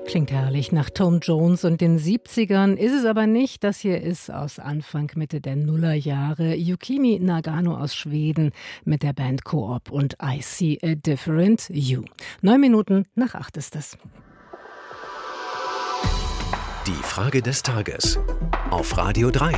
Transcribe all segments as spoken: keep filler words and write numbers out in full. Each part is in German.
Klingt herrlich nach Tom Jones und den siebzigern, ist es aber nicht. Das hier ist aus Anfang, Mitte der Nullerjahre. Yukimi Nagano aus Schweden mit der Band Coop und I See a Different You. Neun Minuten nach acht ist es. Die Frage des Tages auf Radio drei.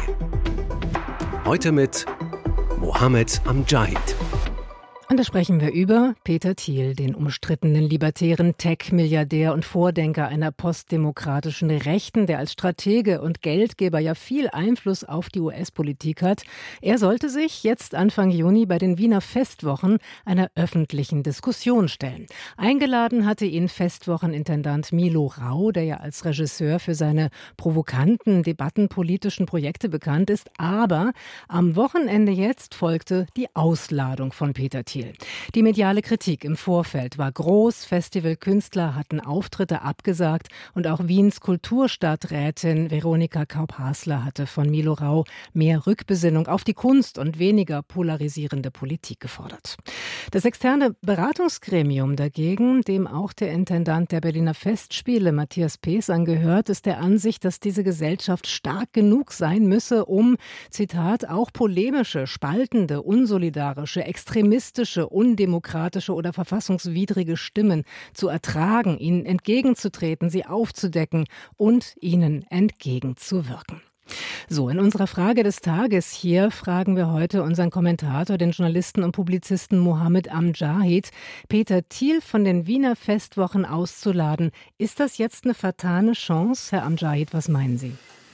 Heute mit Mohammed Amjahid. Und da sprechen wir über Peter Thiel, den umstrittenen libertären Tech-Milliardär und Vordenker einer postdemokratischen Rechten, der als Stratege und Geldgeber ja viel Einfluss auf die U S-Politik hat. Er sollte sich jetzt Anfang Juni bei den Wiener Festwochen einer öffentlichen Diskussion stellen. Eingeladen hatte ihn Festwochenintendant Milo Rau, der ja als Regisseur für seine provokanten debattenpolitischen Projekte bekannt ist. Aber am Wochenende jetzt folgte die Ausladung von Peter Thiel. Die mediale Kritik im Vorfeld war groß. Festivalkünstler hatten Auftritte abgesagt und auch Wiens Kulturstadträtin Veronika Kaup-Hasler hatte von Milo Rau mehr Rückbesinnung auf die Kunst und weniger polarisierende Politik gefordert. Das externe Beratungsgremium dagegen, dem auch der Intendant der Berliner Festspiele Matthias Pees angehört, ist der Ansicht, dass diese Gesellschaft stark genug sein müsse, um, Zitat, auch polemische, spaltende, unsolidarische, extremistische, undemokratische oder verfassungswidrige Stimmen zu ertragen, ihnen entgegenzutreten, sie aufzudecken und ihnen entgegenzuwirken. So, in unserer Frage des Tages hier fragen wir heute unseren Kommentator, den Journalisten und Publizisten Mohammed Amjahid, Peter Thiel von den Wiener Festwochen auszuladen. Ist das jetzt eine vertane Chance, Herr Amjahid? Was meinen Sie?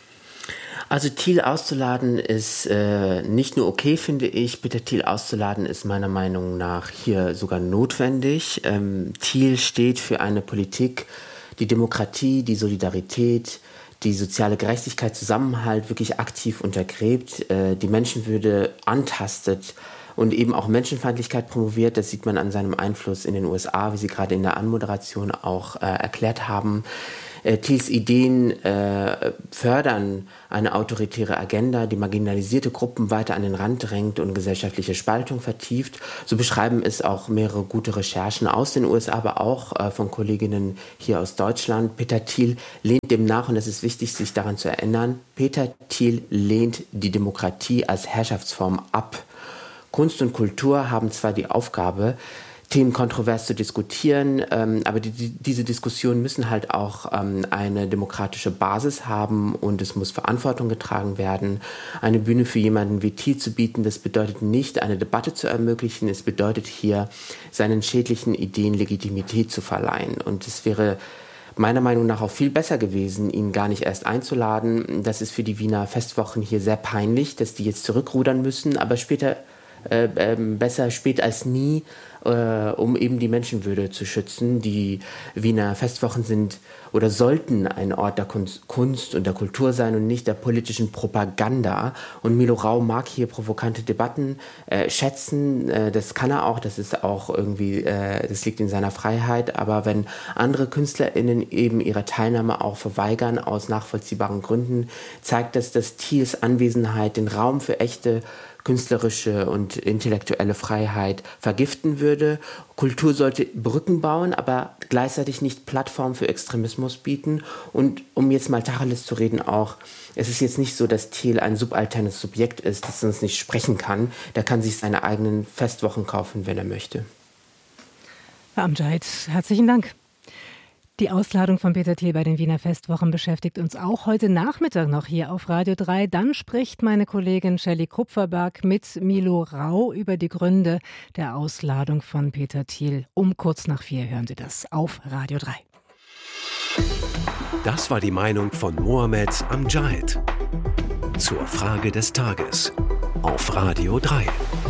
Also Thiel auszuladen ist äh, nicht nur okay, finde ich. Peter Thiel auszuladen ist meiner Meinung nach hier sogar notwendig. Ähm, Thiel steht für eine Politik, die Demokratie, die Solidarität, die soziale Gerechtigkeit, Zusammenhalt wirklich aktiv untergräbt, äh, die Menschenwürde antastet und eben auch Menschenfeindlichkeit promoviert. Das sieht man an seinem Einfluss in den U S A, wie Sie gerade in der Anmoderation auch äh, erklärt haben. Äh, Thiels Ideen äh, fördern eine autoritäre Agenda, die marginalisierte Gruppen weiter an den Rand drängt und gesellschaftliche Spaltung vertieft. So beschreiben es auch mehrere gute Recherchen aus den U S A, aber auch äh, von Kolleginnen hier aus Deutschland. Peter Thiel lehnt dem nach, und es ist wichtig, sich daran zu erinnern, Peter Thiel lehnt die Demokratie als Herrschaftsform ab. Kunst und Kultur haben zwar die Aufgabe, Themen kontrovers zu diskutieren, ähm, aber die, die, diese Diskussionen müssen halt auch ähm, eine demokratische Basis haben und es muss Verantwortung getragen werden. Eine Bühne für jemanden wie Thiel zu bieten, das bedeutet nicht, eine Debatte zu ermöglichen, es bedeutet hier, seinen schädlichen Ideen Legitimität zu verleihen. Und es wäre meiner Meinung nach auch viel besser gewesen, ihn gar nicht erst einzuladen. Das ist für die Wiener Festwochen hier sehr peinlich, dass die jetzt zurückrudern müssen, aber später Äh, äh, besser spät als nie, äh, um eben die Menschenwürde zu schützen. Die Wiener Festwochen sind oder sollten ein Ort der Kunst, Kunst und der Kultur sein und nicht der politischen Propaganda. Und Milo Rau mag hier provokante Debatten äh, schätzen. Äh, das kann er auch, das ist auch irgendwie, äh, das liegt in seiner Freiheit. Aber wenn andere KünstlerInnen eben ihre Teilnahme auch verweigern aus nachvollziehbaren Gründen, zeigt das, dass Thiels Anwesenheit den Raum für echte künstlerische und intellektuelle Freiheit vergiften würde. Kultur sollte Brücken bauen, aber gleichzeitig nicht Plattform für Extremismus bieten. Und um jetzt mal Tacheles zu reden auch, es ist jetzt nicht so, dass Thiel ein subalternes Subjekt ist, das sonst nicht sprechen kann. Der kann sich seine eigenen Festwochen kaufen, wenn er möchte. Herr Amjahid, herzlichen Dank. Die Ausladung von Peter Thiel bei den Wiener Festwochen beschäftigt uns auch heute Nachmittag noch hier auf Radio drei. Dann spricht meine Kollegin Shelley Kupferberg mit Milo Rau über die Gründe der Ausladung von Peter Thiel. Um kurz nach vier hören Sie das auf Radio drei. Das war die Meinung von Mohammed Amjahid zur Frage des Tages auf Radio drei.